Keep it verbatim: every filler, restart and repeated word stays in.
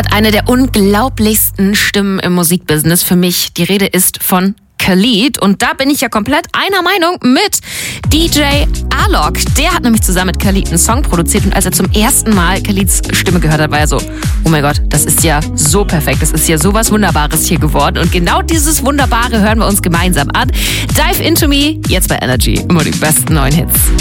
hat eine der unglaublichsten Stimmen im Musikbusiness für mich. Die Rede ist von Khalid. Und da bin ich ja komplett einer Meinung mit D J Alok. Der hat nämlich zusammen mit Khalid einen Song produziert. Und als er zum ersten Mal Khalids Stimme gehört hat, war er so, oh mein Gott, das ist ja so perfekt. Das ist ja sowas Wunderbares hier geworden. Und genau dieses Wunderbare hören wir uns gemeinsam an. Dive Into Me, jetzt bei Energy. Immer die besten neuen Hits.